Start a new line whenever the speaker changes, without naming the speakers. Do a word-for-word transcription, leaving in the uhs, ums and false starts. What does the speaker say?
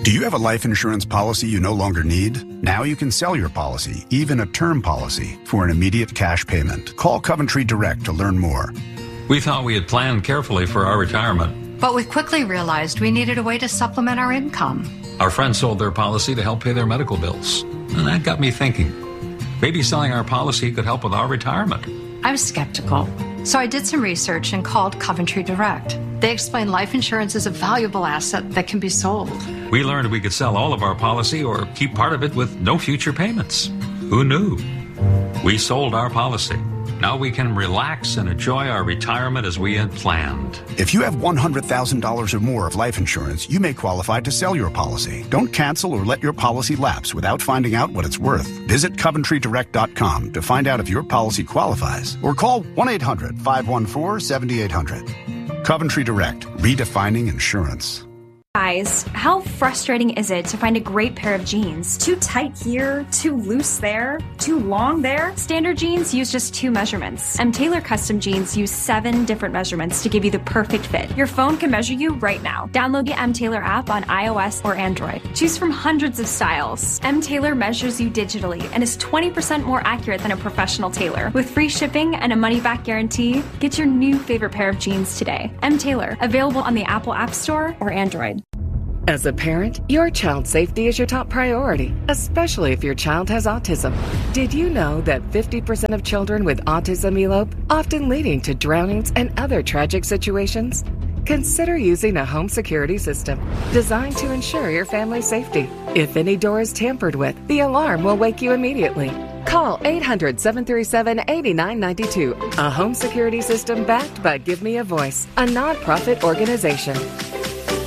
Do you have a life insurance policy you no longer need? Now you can sell your policy, even a term policy, for an immediate cash payment. Call Coventry Direct to learn more.
We thought we had planned carefully for our retirement.
But we quickly realized we needed a way to supplement our income.
Our friends sold their policy to help pay their medical bills. And that got me thinking. Maybe selling our policy could help with our retirement.
I was skeptical. So I did some research and called Coventry Direct. They explained life insurance is a valuable asset that can be sold.
We learned we could sell all of our policy or keep part of it with no future payments. Who knew? We sold our policy. Now we can relax and enjoy our retirement as we had planned.
If you have one hundred thousand dollars or more of life insurance, you may qualify to sell your policy. Don't cancel or let your policy lapse without finding out what it's worth. Visit Coventry Direct dot com to find out if your policy qualifies, or call one eight hundred, five one four, seven eight hundred. Coventry Direct, redefining insurance.
Guys, how frustrating is it to find a great pair of jeans? Too tight here, too loose there, too long there? Standard jeans use just two measurements. M. Taylor Custom Jeans use seven different measurements to give you the perfect fit. Your phone can measure you right now. Download the M. Taylor app on iOS or Android. Choose from hundreds of styles. M. Taylor measures you digitally and is twenty percent more accurate than a professional tailor. With free shipping and a money-back guarantee, get your new favorite pair of jeans today. M. Taylor, available on the Apple App Store or Android.
As a parent, your child's safety is your top priority, especially if your child has autism. Did you know that fifty percent of children with autism elope, often leading to drownings and other tragic situations? Consider using a home security system designed to ensure your family's safety. If any door is tampered with, the alarm will wake you immediately. Call eight hundred, seven three seven, eight nine nine two, a home security system backed by Give Me a Voice, a nonprofit organization.